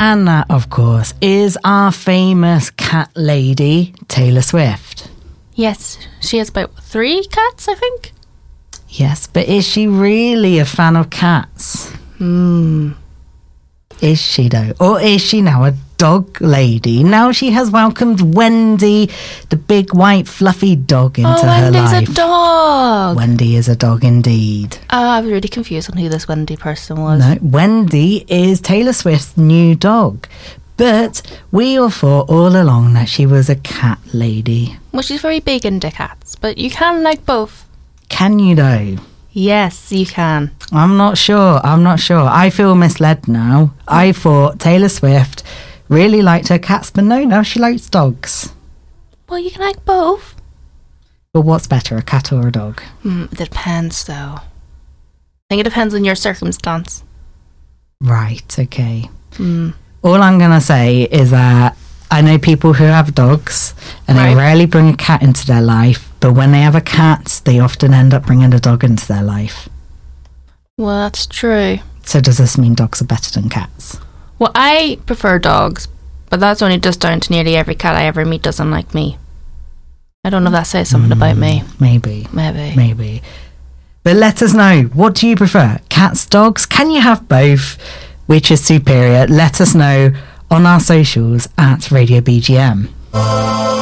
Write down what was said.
And that, of course, is our famous cat lady, Taylor Swift. Yes, she has about 3 cats, I think. Yes, but is she really a fan of cats? Is she, though? Or is she now a dog lady? Now she has welcomed Wendy, the big white fluffy dog, into her life. Wendy's a dog. Wendy is a dog indeed. I was really confused on who this Wendy person was. No, Wendy is Taylor Swift's new dog. But we all thought all along that she was a cat lady. Well, she's very big into cats, but you can like both. Can you, though? Yes, you can. I'm not sure. I feel misled now. I thought Taylor Swift really liked her cats, but no, now she likes dogs. Well, you can like both. But what's better, a cat or a dog? It depends, though. I think it depends on your circumstance. Right, okay. All I'm going to say is that I know people who have dogs and they rarely bring a cat into their life, but when they have a cat, they often end up bringing a dog into their life. Well, that's true. So does this mean dogs are better than cats? Well, I prefer dogs, but that's only just down to nearly every cat I ever meet doesn't like me. I don't know if that says something about me. Maybe. Maybe. But let us know. What do you prefer? Cats, dogs? Can you have both? Which is superior? Let us know on our socials at Radio BGM.